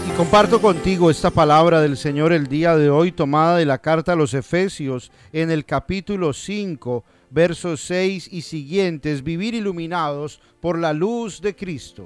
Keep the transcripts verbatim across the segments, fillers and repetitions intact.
Comparto contigo esta palabra del Señor el día de hoy, tomada de la carta a los Efesios, en el capítulo cinco, versos seis y siguientes: vivir iluminados por la luz de Cristo.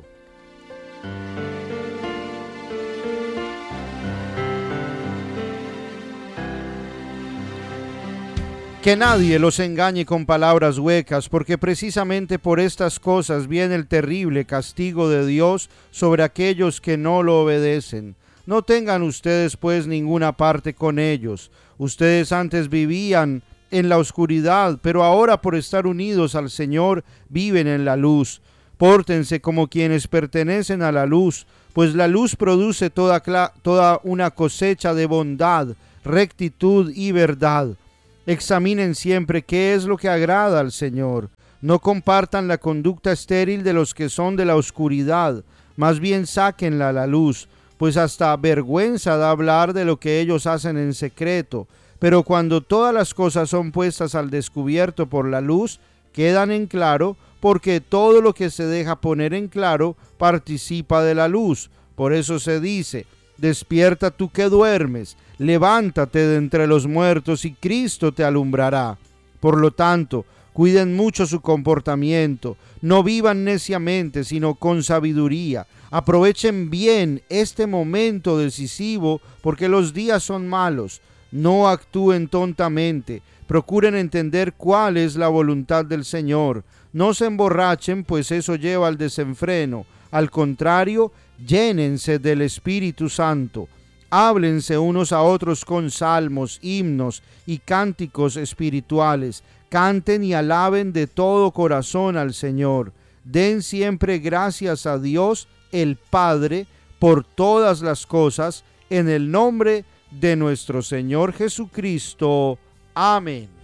Que nadie los engañe con palabras huecas, porque precisamente por estas cosas viene el terrible castigo de Dios sobre aquellos que no lo obedecen. No tengan ustedes pues ninguna parte con ellos. Ustedes antes vivían en la oscuridad, pero ahora por estar unidos al Señor viven en la luz. Pórtense como quienes pertenecen a la luz, pues la luz produce toda, toda una cosecha de bondad, rectitud y verdad. Examinen siempre qué es lo que agrada al Señor. No compartan la conducta estéril de los que son de la oscuridad, más bien sáquenla a la luz, pues hasta vergüenza da hablar de lo que ellos hacen en secreto. Pero cuando todas las cosas son puestas al descubierto por la luz, quedan en claro, porque todo lo que se deja poner en claro participa de la luz. Por eso se dice: despierta tú que duermes, levántate de entre los muertos y Cristo te alumbrará. Por lo tanto, cuiden mucho su comportamiento, no vivan neciamente, sino con sabiduría. Aprovechen bien este momento decisivo, porque los días son malos. No actúen tontamente, procuren entender cuál es la voluntad del Señor. No se emborrachen, pues eso lleva al desenfreno. Al contrario, llénense del Espíritu Santo. Háblense unos a otros con salmos, himnos y cánticos espirituales. Canten y alaben de todo corazón al Señor. Den siempre gracias a Dios el Padre por todas las cosas, en el nombre de nuestro Señor Jesucristo. Amén.